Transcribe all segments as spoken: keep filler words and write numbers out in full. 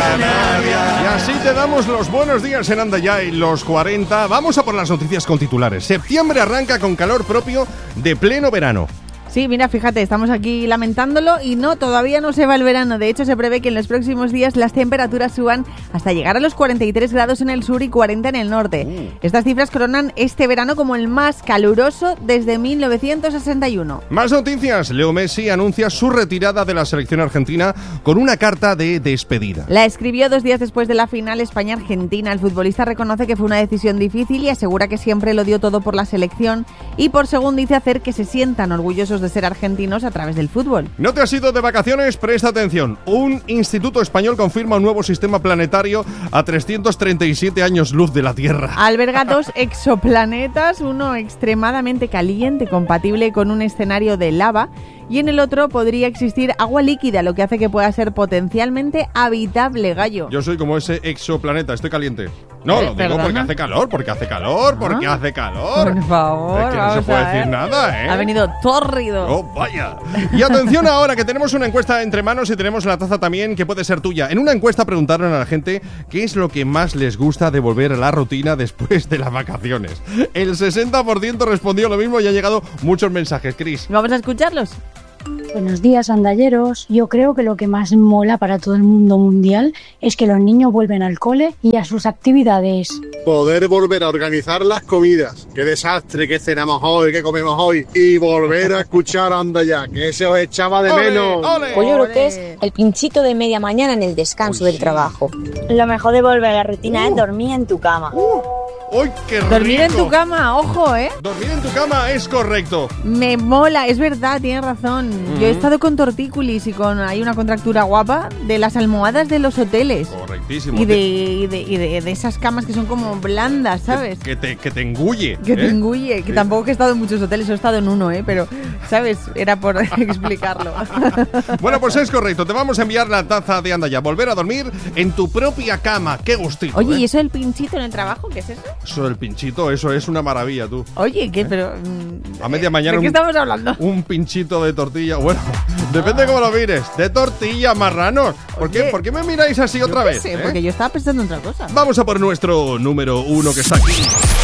Canarias. Y así te damos los buenos días en Anda Ya y los cuarenta. Vamos a por las noticias con titulares. Septiembre arranca con calor propio de pleno verano. Sí, mira, fíjate, estamos aquí lamentándolo y no, todavía no se va el verano. De hecho, se prevé que en los próximos días las temperaturas suban hasta llegar a los cuarenta y tres grados en el sur y cuarenta en el norte. Uh. Estas cifras coronan este verano como el más caluroso desde mil novecientos sesenta y uno. Más noticias. Leo Messi anuncia su retirada de la selección argentina con una carta de despedida. La escribió dos días después de la final España-Argentina. El futbolista reconoce que fue una decisión difícil y asegura que siempre lo dio todo por la selección y por según dice hacer que se sientan orgullosos de ser argentinos a través del fútbol. ¿No te has ido de vacaciones? Presta atención. Un instituto español confirma un nuevo sistema planetario a trescientos treinta y siete años luz de la Tierra. Alberga dos exoplanetas, uno extremadamente caliente, compatible con un escenario de lava, y en el otro podría existir agua líquida, lo que hace que pueda ser potencialmente habitable, Gallo. Yo soy como ese exoplaneta, estoy caliente. No, lo digo porque hace calor, porque hace calor, porque ¿Ah? hace calor. Por favor, es que no se puede decir nada, ¿eh? Ha venido tórrido. Oh, vaya. Y atención ahora, que tenemos una encuesta entre manos y tenemos la taza también, que puede ser tuya. En una encuesta preguntaron a la gente qué es lo que más les gusta de volver a la rutina después de las vacaciones. El sesenta por ciento respondió lo mismo y han llegado muchos mensajes, Cris. ¿Vamos a escucharlos? Buenos días, andalleros. Yo creo que lo que más mola para todo el mundo mundial es que los niños vuelven al cole y a sus actividades. Poder volver a organizar las comidas. Qué desastre, qué cenamos hoy, qué comemos hoy. Y volver a escuchar Anda Ya, que se os echaba de ¡Ole, menos. ole! Pues yo creo que es el pinchito de media mañana en el descanso Uy, del sí. trabajo. Lo mejor de volver a la rutina uh. es dormir en tu cama. Uh. ¡Uy, qué rico! Dormir en tu cama, ojo, ¿eh? Dormir en tu cama es correcto. Me mola, es verdad, tienes razón. Mm-hmm. Yo he estado con tortícolis y con hay una contractura guapa de las almohadas de los hoteles. Correctísimo. Y de, y de, y de, de esas camas que son como blandas, ¿sabes? Que, que, te, que te engulle. Que ¿eh? te engulle. Que sí. Tampoco he estado en muchos hoteles, he estado en uno, ¿eh? Pero, ¿sabes? Era por explicarlo. Bueno, pues es correcto. Te vamos a enviar la taza de Anda Ya. Volver a dormir en tu propia cama. ¡Qué gustito! Oye, ¿eh? ¿y eso del pinchito en el trabajo? ¿Qué es eso? Eso del pinchito. Eso es una maravilla, tú. Oye, ¿qué? ¿Eh? Pero... A media mañana... ¿De qué un, estamos hablando? Un pinchito de tortilla. Bueno, depende ah. cómo lo mires. De tortilla, marranos. ¿Por qué, ¿Por qué me miráis así yo otra vez? Sé, ¿eh? Porque yo estaba pensando en otra cosa. Vamos a por nuestro número uno que está aquí.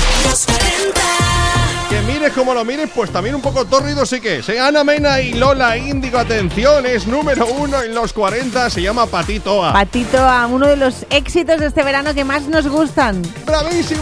Que mires como lo mires, pues también un poco tórrido sí que es, ¿eh? Ana Mena y Lola Índigo, atención, es número uno en los cuarenta, se llama Patito A. Patito A, uno de los éxitos de este verano que más nos gustan. ¡Bravísimo!